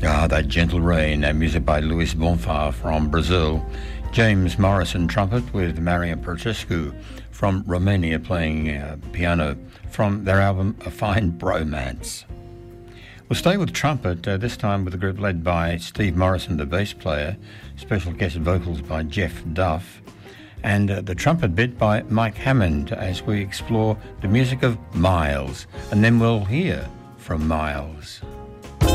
Ah, that gentle rain, music by Luis Bonfá from Brazil. James Morrison trumpet with Maria Percescu from Romania playing piano from their album A Fine Bromance. We'll stay with trumpet, this time with a group led by Steve Morrison, the bass player, special guest vocals by Jeff Duff, and the trumpet bit by Mike Hammond as we explore the music of Miles, and then we'll hear from Miles.